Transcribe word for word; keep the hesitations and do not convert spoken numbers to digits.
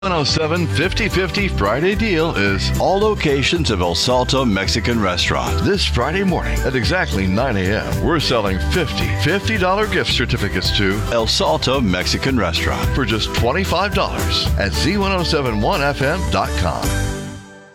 one oh seven fifty fifty Friday deal is all locations of El Salto Mexican Restaurant. This Friday morning at exactly nine a.m., we're selling fifty fifty dollars gift certificates to El Salto Mexican Restaurant for just twenty-five dollars at Z ten seventy-one F M dot com.